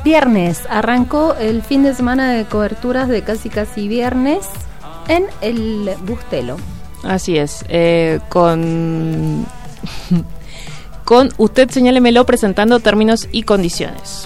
Viernes, arrancó el fin de semana de coberturas de Casi Viernes en el Bustelo. Así es, con Usted Señálemelo presentando Términos y Condiciones.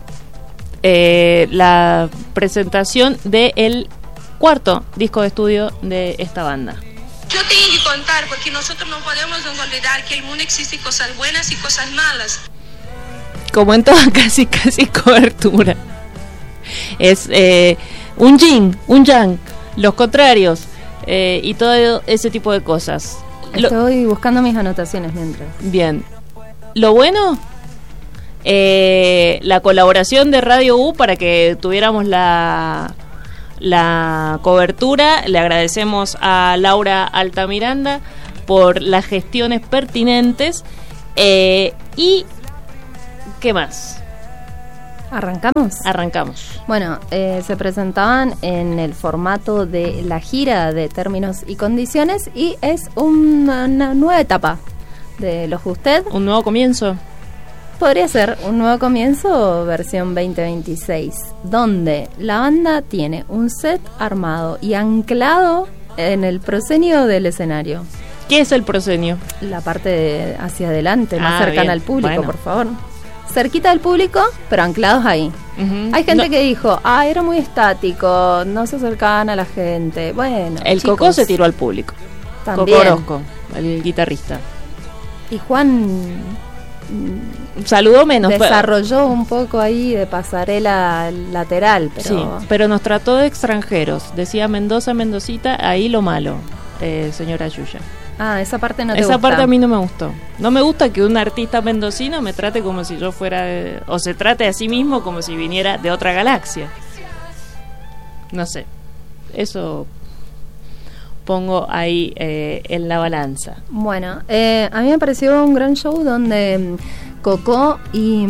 La presentación del cuarto disco de estudio de esta banda. Yo tengo que contar porque nosotros no podemos olvidar que en el mundo existen cosas buenas y cosas malas. Como en toda casi cobertura. Es un yin, un yang, los contrarios y todo ese tipo de cosas. Estoy buscando mis anotaciones mientras. Bien. Lo bueno, la colaboración de Radio U para que tuviéramos la cobertura. Le agradecemos a Laura Altamiranda por las gestiones pertinentes. Y ¿qué más? Arrancamos. Bueno, se presentaban en el formato de la gira de Términos y Condiciones y es una nueva etapa de los Usted. ¿Un nuevo comienzo? Podría ser un nuevo comienzo versión 2026, donde la banda tiene un set armado y anclado en el proscenio del escenario. ¿Qué es el proscenio? La parte hacia adelante, más cercana bien. al público, Bueno. por favor. Cerquita del público, pero anclados ahí. Uh-huh. Hay gente que dijo, era muy estático, no se acercaban a la gente. Bueno, el chicos, Coco se tiró al público. también. Coco Orozco, el guitarrista. Y Juan Saludó menos. desarrolló un poco ahí de pasarela lateral, pero Sí, pero nos trató de extranjeros. Decía Mendoza, Mendocita, ahí lo malo, señora Yuya. esa parte no te Esa gusta. parte a mí no me gustó. No me gusta que un artista mendocino me trate como si yo fuera o se trate a sí mismo como si viniera de otra galaxia. No sé. Eso pongo ahí en la balanza. Bueno, a mí me pareció un gran show donde Coco y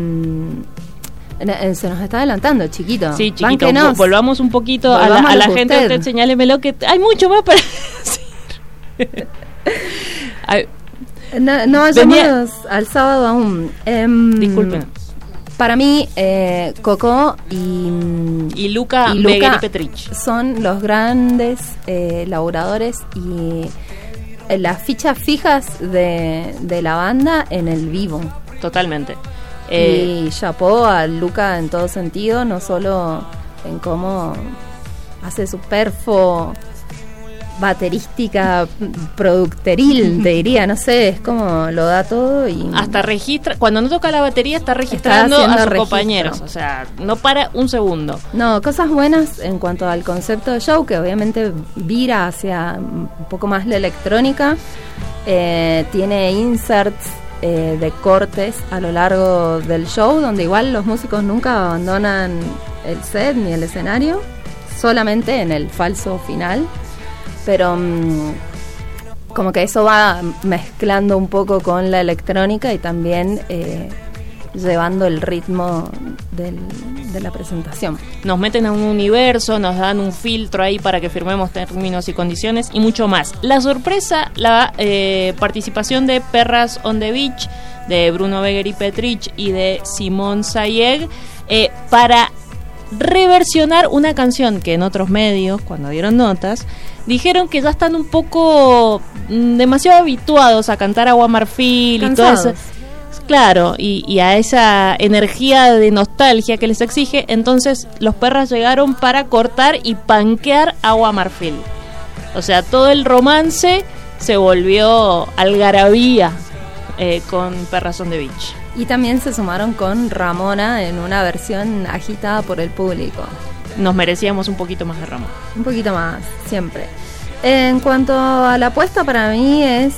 se nos está adelantando, chiquito. Sí, chiquito, Bánquenos. volvamos un poquito Volvamos a la a lo gente. usted. Usted señálemelo que hay mucho más para decir. Ay, No vayamos al sábado aún. disculpen. Para mí, Coco y Luca Beguer y Petrich son los grandes laburadores y las fichas fijas de la banda en el vivo. totalmente. Y chapó a Luca en todo sentido, no solo en cómo hace su perfo baterística, producteril, te diría, no sé, es como lo da todo y Hasta registra, cuando no toca la batería está registrando haciendo a sus registro. compañeros, o sea, no para un segundo. no, cosas buenas en cuanto al concepto de show, que obviamente vira hacia un poco más la electrónica. Tiene inserts de cortes a lo largo del show, donde igual los músicos nunca abandonan el set ni el escenario, solamente en el falso final, pero como que eso va mezclando un poco con la electrónica y también llevando el ritmo de la presentación. Nos meten a un universo, nos dan un filtro ahí para que firmemos términos y condiciones y mucho más. La sorpresa, la participación de Perras on the Beach, de Bruno Beguer y Petrich y de Simón Sayeg, para reversionar una canción que en otros medios, cuando dieron notas, dijeron que ya están un poco demasiado habituados a cantar Agua Marfil y todo eso. Claro, y a esa energía de nostalgia que les exige. Entonces los Perras llegaron para cortar y panquear Agua Marfil. O sea, todo el romance se volvió algarabía con Perras on the Beach. Y también se sumaron con Ramona en una versión agitada por el público. Nos merecíamos un poquito más de Ramón. Un poquito más, siempre. En cuanto a la apuesta, para mí es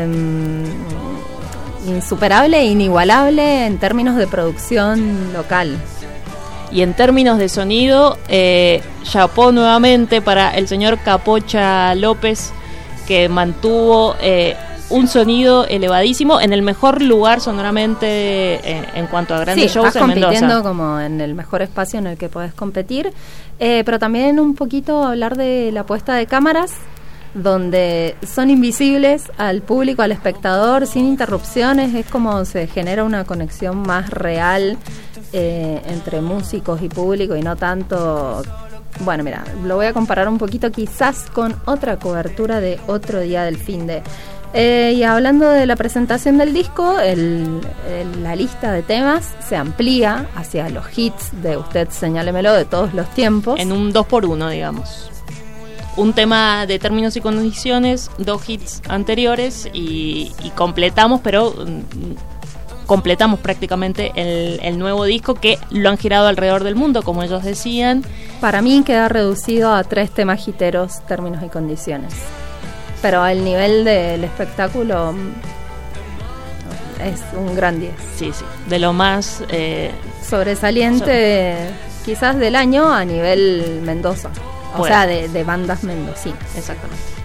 insuperable e inigualable en términos de producción local. Y en términos de sonido, chapó nuevamente para el señor Capocha López, que mantuvo un sonido elevadísimo en el mejor lugar sonoramente en cuanto a grandes shows estás en Mendoza. compitiendo como en el mejor espacio en el que podés competir, pero también un poquito hablar de la puesta de cámaras, donde son invisibles al público, al espectador, sin interrupciones. Es como se genera una conexión más real entre músicos y público, y no tanto... Bueno, mira, lo voy a comparar un poquito quizás con otra cobertura de Otro Día del Finde. Y hablando de la presentación del disco, la lista de temas se amplía hacia los hits de Usted Señálemelo de todos los tiempos. En un 2x1, digamos. Un tema de Términos y Condiciones, 2 hits anteriores y completamos, pero completamos prácticamente el nuevo disco, que lo han girado alrededor del mundo, como ellos decían. Para mí queda reducido a 3 temas hiteros, Términos y Condiciones. Pero al nivel del espectáculo es un gran 10. Sí, de lo más sobresaliente quizás del año a nivel Mendoza. O sea, de bandas mendocinas. Exactamente.